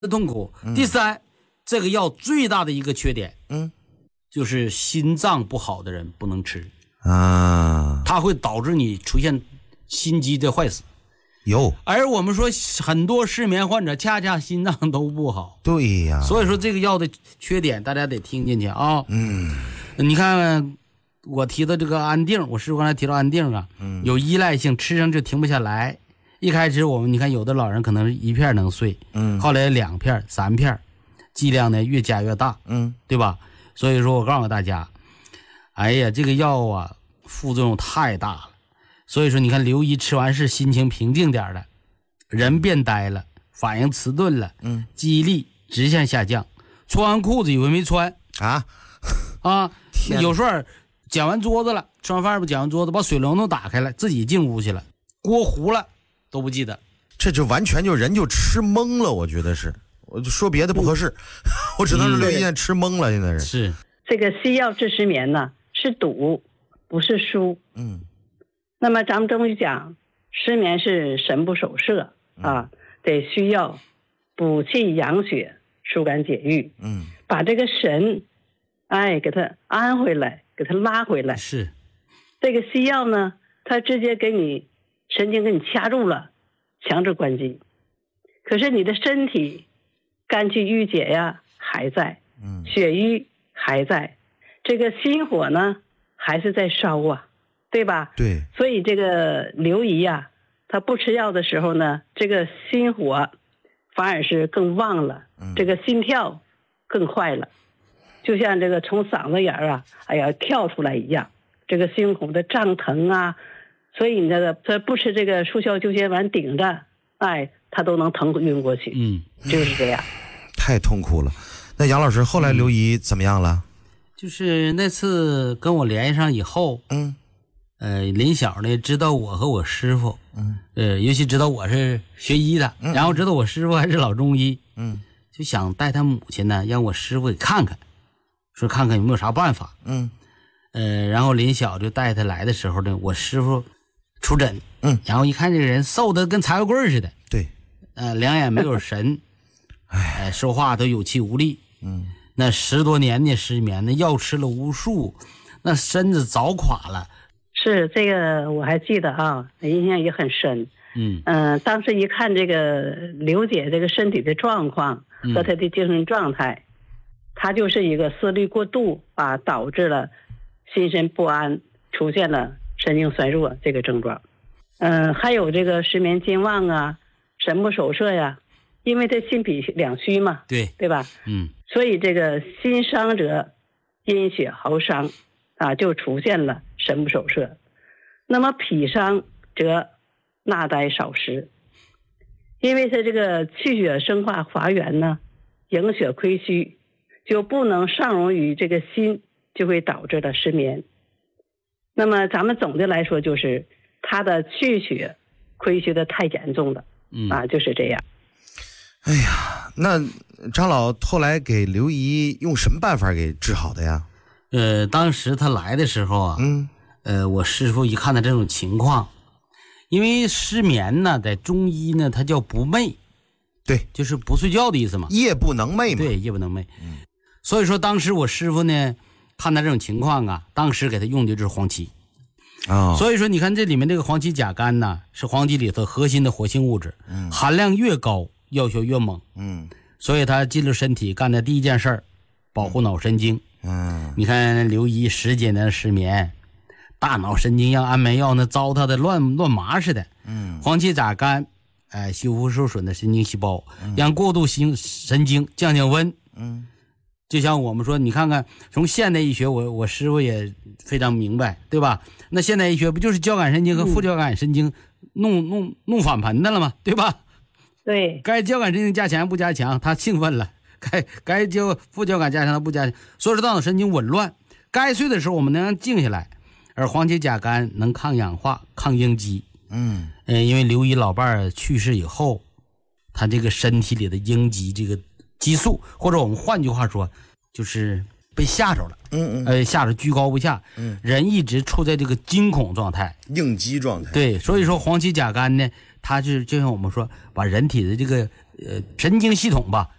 痛苦。第三，这个药最大的一个缺点，就是心脏不好的人不能吃啊，它会导致你出现心肌的坏死。而我们说很多失眠患者恰恰心脏都不好。 对呀， 所以说这个药的缺点大家得听进去啊。你看我提的这个安定，我师傅刚才提到安定啊，有依赖性，吃上就停不下来。一开始我们你看有的老人可能是1片能睡，后来2片、3片，剂量呢越加越大，对吧？所以说我告诉大家，哎呀，这个药啊副作用太大了。所以说你看刘姨吃完是心情平静点的，人变呆了，反应迟钝了，记忆力直线下降，穿完裤子以为没穿有时候捡完桌子了，吃完饭不捡完桌子，把水龙头打开了，自己进屋去了，锅糊了都不记得。 这就完全就人就吃懵了，我觉得是。我就说别的不合适，我只能说刘医生吃懵了。现在是这个西药治失眠呢，是赌，不是输。那么咱们中医讲，失眠是神不守舍得需要补气养血、疏肝解郁，把这个神，给它安回来，给它拉回来。 是这个西药呢，它直接给你神经给你掐住了，强制关机。可是你的身体肝气郁结呀还在，血瘀还在，这个心火呢还是在烧啊，对吧？ 对。 所以这个刘姨啊，他不吃药的时候呢，这个心火反而是更旺了，这个心跳更快了，就像这个从嗓子眼啊，跳出来一样，这个心口的胀疼啊，所以呢，他不吃这个速效救心丸顶着，他都能疼晕过去。就是这样。 太痛苦了。那杨老师后来刘姨怎么样了？ 就是那次跟我联系上以后，林晓呢知道我和我师傅，尤其知道我是学医的，然后知道我师傅还是老中医，就想带他母亲呢，让我师傅给看看，说看看有没有啥办法。然后林晓就带他来的时候呢，我师傅出诊，然后一看这个人瘦的跟柴火棍似的， 对， 两眼没有神，说话都有气无力，那10多年的失眠，那药吃了无数，那身子早垮了。 是这个我还记得啊，印象也很深。当时一看这个刘姐这个身体的状况和她的精神状态，她就是一个思虑过度导致了心神不安，出现了神经衰弱这个症状。还有这个失眠健忘啊，神不守舍呀，因为这心脾两虚嘛，对吧？所以这个心伤者阴血耗伤就出现了神不守舍。那么脾伤则纳呆少食，因为它这个气血生化乏源呢，营血亏虚，就不能上溶于这个心，就会导致了失眠。那么咱们总的来说就是它的气血亏虚的太严重了，就是这样。 哎呀，那张老后来给刘姨用什么办法给治好的呀？ 当时他来的时候啊，我师傅一看他这种情况，因为失眠呢，在中医呢，它叫不寐， 对， 就是不睡觉的意思嘛， 夜不能寐嘛， 对，夜不能寐。所以说当时我师傅呢，看他这种情况啊，当时给他用的就是黄芪。所以说你看这里面这个黄芪甲苷呢，是黄芪里头核心的活性物质，含量越高，药效越猛。所以他进入身体干的第一件事儿，保护脑神经。你看刘姨10几年的失眠，大脑神经让安眠药那糟蹋的乱麻似的。黄芪甲苷，修复受损的神经细胞，让过度神经降温。就像我们说，你看看从现代医学，我师傅也非常明白，对吧？那现代医学不就是交感神经和副交感神经弄反盆的了吗？对吧？ 对， 该交感神经加强不加强，他兴奋了；该副交感加强他不加强，所以说大脑神经紊乱。该睡的时候我们能让静下来，而黄芪甲苷能抗氧化、抗应激。因为刘姨老伴儿去世以后，他这个身体里的应激这个激素，或者我们换句话说，就是被吓着了。吓着居高不下。人一直处在这个惊恐状态、 应激状态。 对，所以说黄芪甲苷呢，它就像我们说，把人体的这个神经系统吧